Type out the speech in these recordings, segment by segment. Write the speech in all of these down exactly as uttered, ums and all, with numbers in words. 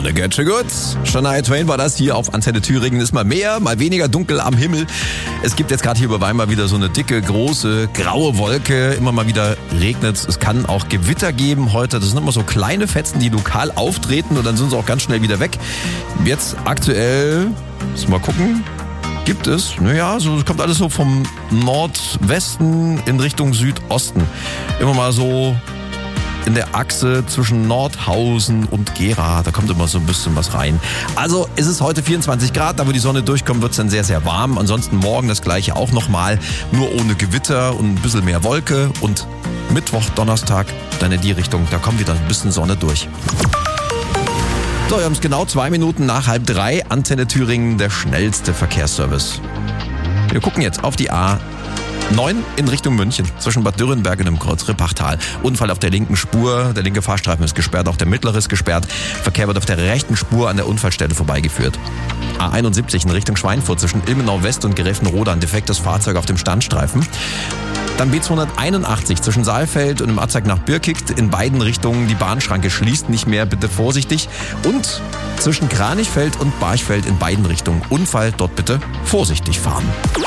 Gonna get you good. Shania Twain war das hier auf Antenne Thüringen. Ist mal mehr, mal weniger dunkel am Himmel. Es gibt jetzt gerade hier über Weimar wieder so eine dicke, große, graue Wolke. Immer mal wieder regnet es. Es kann auch Gewitter geben heute. Das sind immer so kleine Fetzen, die lokal auftreten und dann sind sie auch ganz schnell wieder weg. Jetzt aktuell, müssen wir mal gucken, gibt es, naja, so kommt alles so vom Nordwesten in Richtung Südosten. Immer mal so in der Achse zwischen Nordhausen und Gera, da kommt immer so ein bisschen was rein. Also es ist heute vierundzwanzig Grad, da wo die Sonne durchkommt, wird es dann sehr, sehr warm. Ansonsten morgen das gleiche auch nochmal, nur ohne Gewitter und ein bisschen mehr Wolke. Und Mittwoch, Donnerstag, dann in die Richtung, da kommt wieder ein bisschen Sonne durch. So, wir haben es genau zwei Minuten nach halb drei. Antenne Thüringen, der schnellste Verkehrsservice. Wir gucken jetzt auf die A neun in Richtung München, zwischen Bad Dürrenberg und dem Kreuz Rippachtal. Unfall auf der linken Spur, der linke Fahrstreifen ist gesperrt, auch der mittlere ist gesperrt. Verkehr wird auf der rechten Spur an der Unfallstelle vorbeigeführt. A einundsiebzig in Richtung Schweinfurt, zwischen Ilmenau West und Gräfenrode, ein defektes Fahrzeug auf dem Standstreifen. Dann B zweihunderteinundachtzig zwischen Saalfeld und dem Abzweig nach Birkigt, in beiden Richtungen die Bahnschranke schließt nicht mehr, bitte vorsichtig. Und zwischen Kranichfeld und Barchfeld in beiden Richtungen Unfall, dort bitte vorsichtig fahren.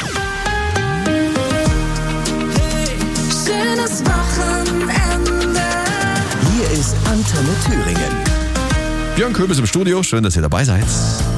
Schönes Wochenende. Hier ist Antenne Thüringen. Björn Köbis im Studio, schön, dass ihr dabei seid.